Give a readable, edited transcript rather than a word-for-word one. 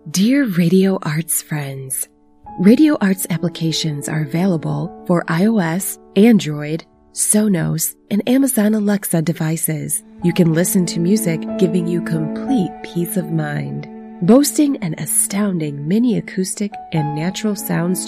Dear Radio Arts friends, Radio Arts applications are available for iOS, Android, Sonos, and Amazon Alexa devices. You can listen to music giving you complete peace of mind. Boasting an astounding mini acoustic and natural sounds